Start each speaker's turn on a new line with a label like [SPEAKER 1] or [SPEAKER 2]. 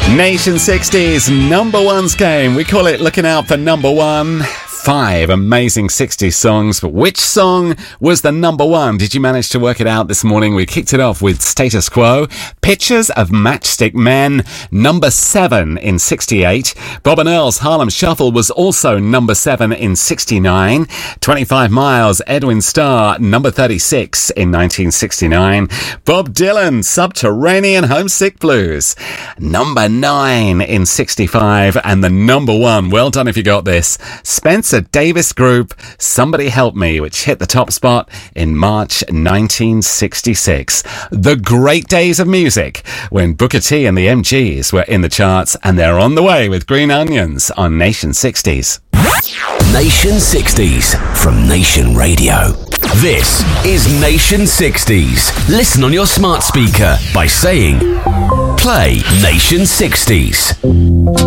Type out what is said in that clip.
[SPEAKER 1] Nation 60s number ones game. We call it looking out for number one. 5 amazing 60s songs, but which song was the number one? Did you manage to work it out this morning? We kicked it off with Status Quo, Pictures of Matchstick Men, number 7 in 68. Bob and Earl's Harlem Shuffle was also number 7 in 69. 25 Miles, Edwin Starr, number 36 in 1969. Bob Dylan, Subterranean Homesick Blues, number 9 in 65. And the number one, well done if you got this, Spencer Davis Group, Somebody Help Me, which hit the top spot in March 1966. The great days of music when Booker T and the MGs were in the charts, and they're on the way with Green Onions on Nation 60s.
[SPEAKER 2] Nation 60s from Nation Radio. This is Nation 60s. Listen on your smart speaker by saying, play Nation 60s.